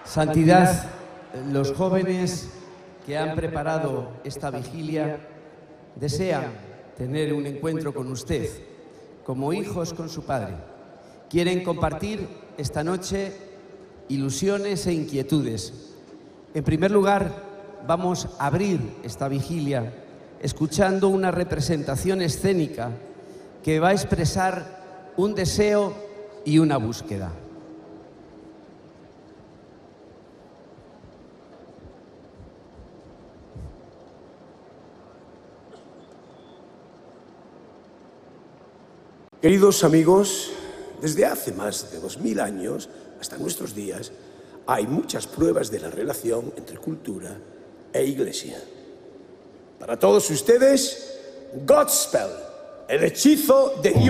Santidad, los jóvenes que han preparado esta vigilia desean tener un encuentro con usted, como hijos con su padre. Quieren compartir esta noche ilusiones e inquietudes. En primer lugar, vamos a abrir esta vigilia escuchando una representación escénica que va a expresar un deseo y una búsqueda. Queridos amigos, desde hace más de 2000 años hasta nuestros días, hay muchas pruebas de la relación entre cultura e iglesia. Para todos ustedes, Godspell, el hechizo de